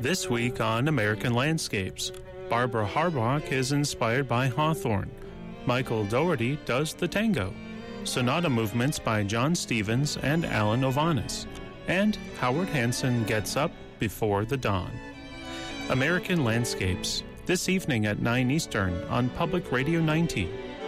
This week on American Landscapes, Barbara Harbach is inspired by Hawthorne. Michael Dougherty does the tango. Sonata movements by John Stevens and Alan Ovanis. And Howard Hanson gets up before the dawn. American Landscapes, this evening at 9 Eastern on Public Radio 90.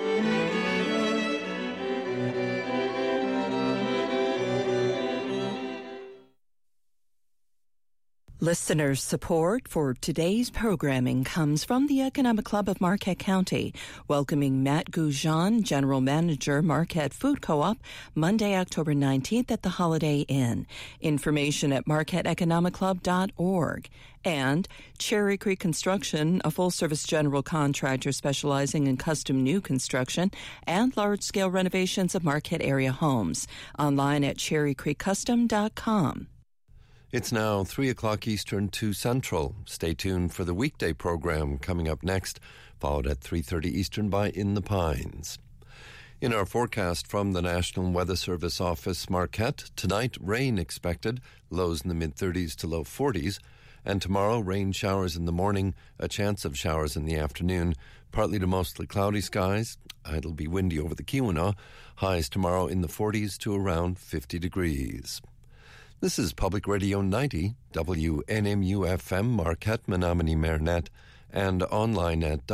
Listener support for today's programming comes from the Economic Club of Marquette County, welcoming Matt Goujon, General Manager, Marquette Food Co-op, Monday, October 19th at the Holiday Inn. Information at marquetteeconomicclub.org. And Cherry Creek Construction, a full-service general contractor specializing in custom new construction and large-scale renovations of Marquette area homes. Online at cherrycreekcustom.com. It's now 3 o'clock Eastern, 2 Central. Stay tuned for the weekday program coming up next, followed at 3:30 Eastern by In the Pines. In our forecast from the National Weather Service Office, Marquette, tonight rain expected, lows in the mid-30s to low 40s, and tomorrow rain showers in the morning, a chance of showers in the afternoon, partly to mostly cloudy skies. It'll be windy over the Keweenaw, highs tomorrow in the 40s to around 50 degrees. This is Public Radio 90, WNMU-FM, Marquette, Menominee, Marinette, and online at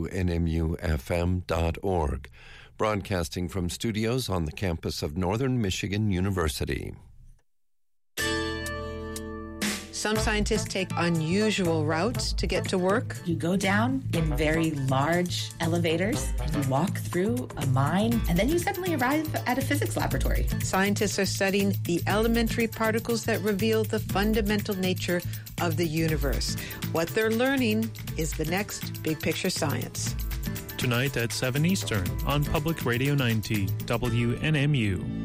WNMUFM.org, broadcasting from studios on the campus of Northern Michigan University. Some scientists take unusual routes to get to work. You go down in very large elevators and you walk through a mine, and then you suddenly arrive at a physics laboratory. Scientists are studying the elementary particles that reveal the fundamental nature of the universe. What they're learning is the next Big Picture Science. Tonight at 7 Eastern on Public Radio 90, WNMU.